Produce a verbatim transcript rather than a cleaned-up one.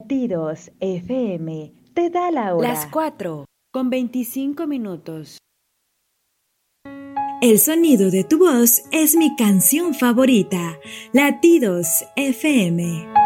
Latidos F M te da la hora. Las cuatro, con veinticinco minutos. El sonido de tu voz es mi canción favorita. Latidos F M.